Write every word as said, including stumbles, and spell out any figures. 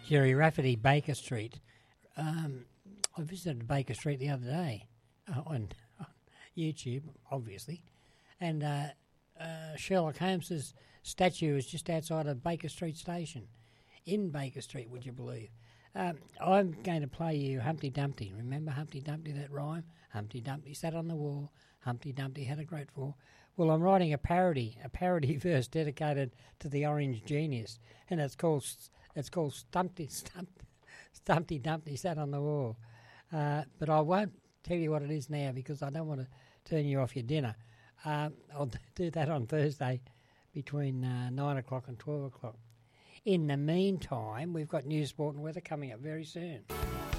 Jerry Rafferty, Baker Street. Um, I visited Baker Street the other day uh, on, on YouTube, obviously, and uh, uh, Sherlock Holmes's statue is just outside of Baker Street Station, in Baker Street, would you believe? Um, I'm going to play you Humpty Dumpty. Remember Humpty Dumpty, that rhyme? Humpty Dumpty sat on the wall, Humpty Dumpty had a great fall. Well, I'm writing a parody, a parody verse dedicated to the Orange Genius, and it's called it's called Stumpty Stump, Stumpty Dumpty sat on the wall. Uh, but I won't tell you what it is now because I don't want to turn you off your dinner. Um, I'll do that on Thursday between uh, nine o'clock and twelve o'clock. In the meantime, we've got news, sport and weather coming up very soon.